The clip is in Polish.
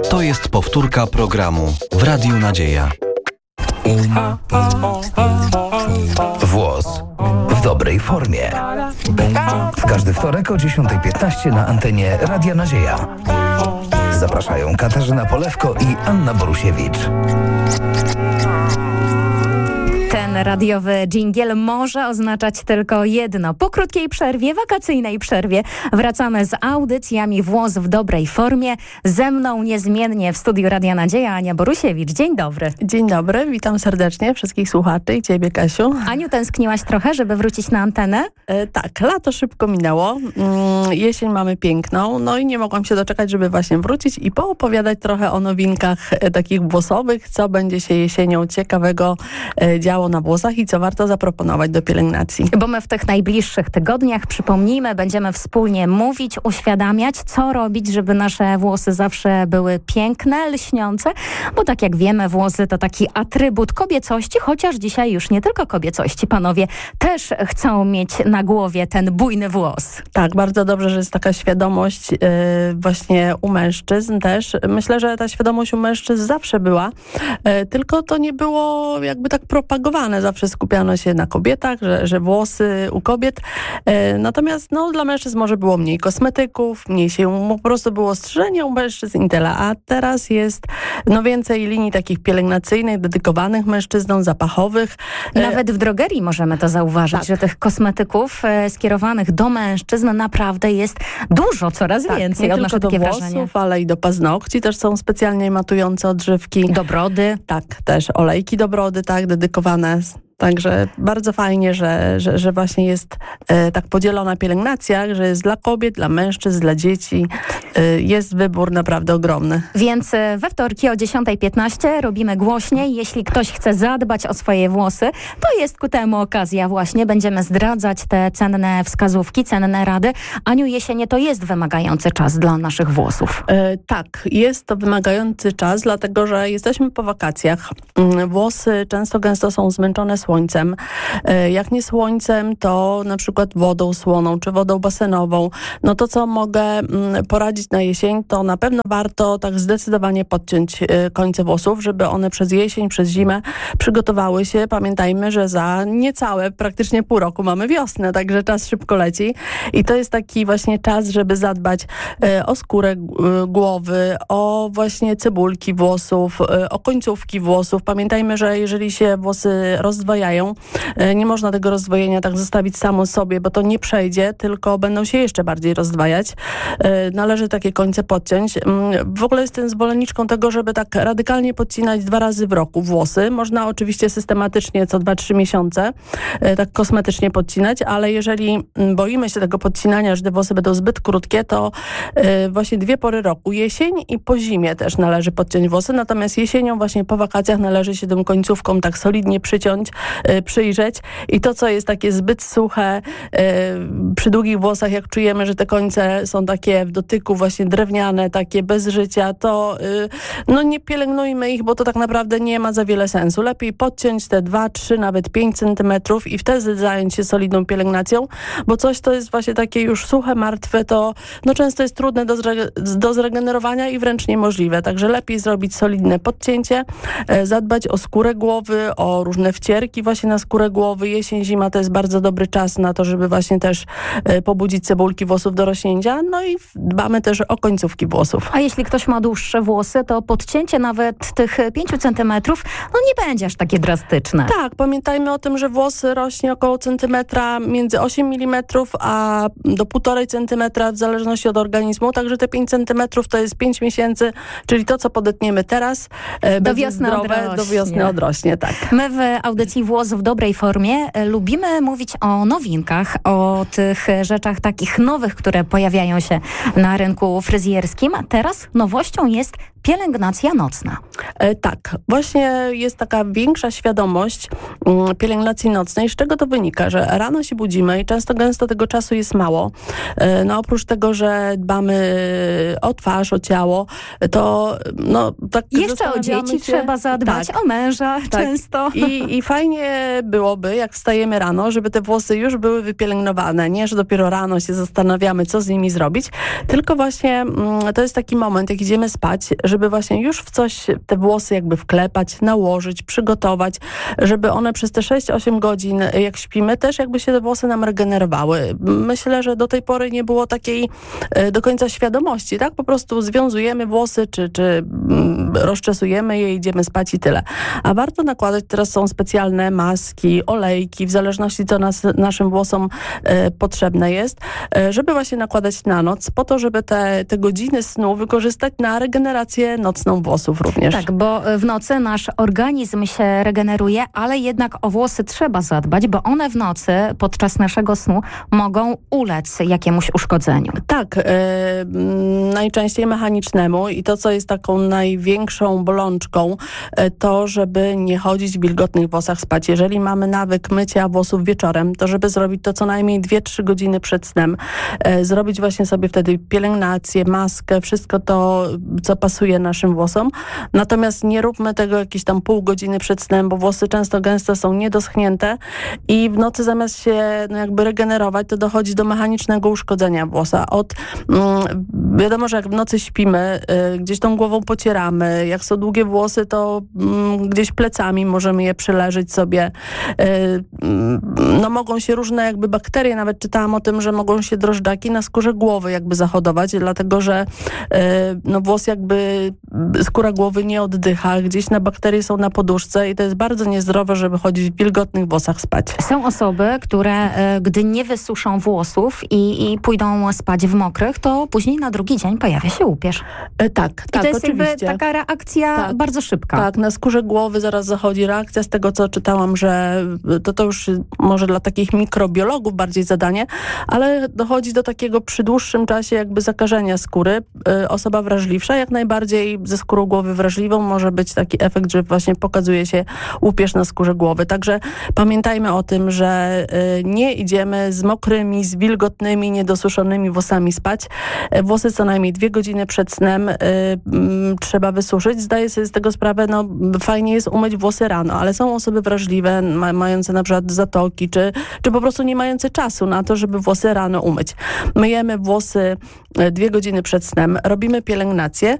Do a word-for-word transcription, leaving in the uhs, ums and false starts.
To jest powtórka programu w Radiu Nadzieja. Włos w dobrej formie. W każdy wtorek o dziesiąta piętnaście na antenie Radia Nadzieja. Zapraszają Katarzyna Polewko i Anna Borusiewicz. Ten radiowy dżingiel może oznaczać tylko jedno. Po krótkiej przerwie, wakacyjnej przerwie, wracamy z audycjami Włos w dobrej formie. Ze mną niezmiennie w studiu Radia Nadzieja Ania Borusiewicz. Dzień dobry. Dzień dobry, witam serdecznie wszystkich słuchaczy i ciebie, Kasiu. Aniu, tęskniłaś trochę, żeby wrócić na antenę? E, tak, lato szybko minęło, mm, jesień mamy piękną, no i nie mogłam się doczekać, żeby właśnie wrócić i poopowiadać trochę o nowinkach e, takich włosowych, co będzie się jesienią ciekawego e, działo na włosach i co warto zaproponować do pielęgnacji. Bo my w tych najbliższych tygodniach, przypomnijmy, będziemy wspólnie mówić, uświadamiać, co robić, żeby nasze włosy zawsze były piękne, lśniące, bo tak jak wiemy, włosy to taki atrybut kobiecości, chociaż dzisiaj już nie tylko kobiecości. Panowie też chcą mieć na głowie ten bujny włos. Tak, bardzo dobrze, że jest taka świadomość yy, właśnie u mężczyzn też. Myślę, że ta świadomość u mężczyzn zawsze była, yy, tylko to nie było jakby tak propagowane. Zawsze skupiano się na kobietach, że, że włosy u kobiet. Yy, natomiast no, dla mężczyzn może było mniej kosmetyków, mniej się po prostu było strzyżenie u mężczyzn i tyle. A teraz jest no, więcej linii takich pielęgnacyjnych, dedykowanych mężczyznom, zapachowych. Nawet w drogerii możemy to zauważyć, tak. że tych kosmetyków e, skierowanych do mężczyzn naprawdę jest dużo, coraz tak, więcej. nie Odnoszę tylko do takie włosów, wrażenie. ale i do paznokci też są specjalnie matujące odżywki. Do brody. Tak, też olejki do brody, tak, dedykowane. Także bardzo fajnie, że, że, że właśnie jest e, tak podzielona pielęgnacja, że jest dla kobiet, dla mężczyzn, dla dzieci. E, jest wybór naprawdę ogromny. Więc e, we wtorki o dziesiąta piętnaście robimy głośniej. Jeśli ktoś chce zadbać o swoje włosy, to jest ku temu okazja właśnie. Będziemy zdradzać te cenne wskazówki, cenne rady. Aniu, jesienie to jest wymagający czas dla naszych włosów. E, tak, jest to wymagający czas, dlatego że jesteśmy po wakacjach. Włosy często gęsto są zmęczone słońcem. Jak nie słońcem, to na przykład wodą słoną, czy wodą basenową. No to, co mogę poradzić na jesień, to na pewno warto tak zdecydowanie podciąć końce włosów, żeby one przez jesień, przez zimę przygotowały się. Pamiętajmy, że za niecałe, praktycznie pół roku mamy wiosnę, także czas szybko leci. I to jest taki właśnie czas, żeby zadbać o skórę głowy, o właśnie cebulki włosów, o końcówki włosów. Pamiętajmy, że jeżeli się włosy rozdwajają, nie można tego rozdwojenia tak zostawić samo sobie, bo to nie przejdzie, tylko będą się jeszcze bardziej rozdwajać. Należy takie końce podciąć. W ogóle jestem zwolenniczką tego, żeby tak radykalnie podcinać dwa razy w roku włosy. Można oczywiście systematycznie co dwa trzy miesiące tak kosmetycznie podcinać, ale jeżeli boimy się tego podcinania, że te włosy będą zbyt krótkie, to właśnie dwie pory roku, jesień i po zimie też należy podciąć włosy, natomiast jesienią właśnie po wakacjach należy się tym końcówką tak solidnie przyciąć, przyjrzeć i to, co jest takie zbyt suche przy długich włosach, jak czujemy, że te końce są takie w dotyku właśnie drewniane, takie bez życia, to no nie pielęgnujmy ich, bo to tak naprawdę nie ma za wiele sensu. Lepiej podciąć te dwa, trzy, nawet pięć centymetrów i wtedy zająć się solidną pielęgnacją, bo coś, to jest właśnie takie już suche, martwe, to no często jest trudne do, zre- do zregenerowania i wręcz niemożliwe. Także lepiej zrobić solidne podcięcie, zadbać o skórę głowy, o różne wcierki właśnie na skórę głowy. Jesień, zima to jest bardzo dobry czas na to, żeby właśnie też e, pobudzić cebulki włosów do rośnięcia. No i dbamy też o końcówki włosów. A jeśli ktoś ma dłuższe włosy, to podcięcie nawet tych pięciu centymetrów, no nie będzie aż takie drastyczne. Tak, pamiętajmy o tym, że włosy rośnie około centymetra, między osiem milimetrów a do półtorej centymetra w zależności od organizmu. Także te pięć centymetrów to jest pięć miesięcy, czyli to, co podetniemy teraz, e, do będzie wiosny zdrowe, odrośnie. do wiosny odrośnie, tak. My w audycji Włos w dobrej formie e, lubimy mówić o nowinkach, o tych rzeczach takich nowych, które pojawiają się na rynku fryzjerskim. Teraz nowością jest pielęgnacja nocna. E, tak, właśnie jest taka większa świadomość mm, pielęgnacji nocnej. Z czego to wynika? Że rano się budzimy i często gęsto tego czasu jest mało. E, no oprócz tego, że dbamy o twarz, o ciało, to no tak jeszcze o dzieci się, trzeba zadbać, tak, o męża tak. często. I, I fajnie byłoby, jak wstajemy rano, żeby te włosy już były wypielęgnowane. Nie, że dopiero rano się zastanawiamy, co z nimi zrobić, tylko właśnie mm, to jest taki moment, jak idziemy spać, żeby żeby właśnie już w coś te włosy jakby wklepać, nałożyć, przygotować, żeby one przez te sześć osiem godzin, jak śpimy, też jakby się te włosy nam regenerowały. Myślę, że do tej pory nie było takiej do końca świadomości, tak? Po prostu związujemy włosy, czy, czy rozczesujemy je, idziemy spać i tyle. A warto nakładać, teraz są specjalne maski, olejki, w zależności co nas, naszym włosom e, potrzebne jest, e, żeby właśnie nakładać na noc, po to, żeby te, te godziny snu wykorzystać na regenerację nocną włosów również. Tak, bo w nocy nasz organizm się regeneruje, ale jednak o włosy trzeba zadbać, bo one w nocy podczas naszego snu mogą ulec jakiemuś uszkodzeniu. Tak, e, najczęściej mechanicznemu i to, co jest taką największą bolączką, e, to, żeby nie chodzić w wilgotnych włosach spać. Jeżeli mamy nawyk mycia włosów wieczorem, to żeby zrobić to co najmniej dwie trzy godziny przed snem. E, zrobić właśnie sobie wtedy pielęgnację, maskę, wszystko to, co pasuje naszym włosom. Natomiast nie róbmy tego jakieś tam pół godziny przed snem, bo włosy często gęsto są niedoschnięte i w nocy zamiast się no, jakby regenerować, to dochodzi do mechanicznego uszkodzenia włosa. Od, mm, wiadomo, że jak w nocy śpimy, y, gdzieś tą głową pocieramy, jak są długie włosy, to mm, gdzieś plecami możemy je przyleżeć sobie. Y, no mogą się różne jakby bakterie, nawet czytałam o tym, że mogą się drożdżaki na skórze głowy jakby zachodować, dlatego, że y, no włos jakby, skóra głowy nie oddycha, gdzieś na bakterie są na poduszce i to jest bardzo niezdrowe, żeby chodzić w wilgotnych włosach spać. Są osoby, które y, gdy nie wysuszą włosów i, i pójdą spać w mokrych, to później na drugi dzień pojawia się upierz. Y, tak, I tak, to jest oczywiście. jakby taka reakcja tak. bardzo szybka. Tak, na skórze głowy zaraz zachodzi reakcja z tego, co czytałam, że to, to już może dla takich mikrobiologów bardziej zadanie, ale dochodzi do takiego przy dłuższym czasie jakby zakażenia skóry. Y, osoba wrażliwsza, jak najbardziej ze skórą głowy wrażliwą może być taki efekt, że właśnie pokazuje się upierz na skórze głowy. Także pamiętajmy o tym, że y, nie idziemy z mokrymi, z wilgotnymi, niedosuszonymi włosami spać. Y, włosy co najmniej dwie godziny przed snem y, y, trzeba wysuszyć. Zdaję sobie z tego sprawę, no fajnie jest umyć włosy rano, ale są osoby wrażliwe, ma, mające na przykład zatoki, czy, czy po prostu nie mające czasu na to, żeby włosy rano umyć. Myjemy włosy dwie godziny przed snem, robimy pielęgnację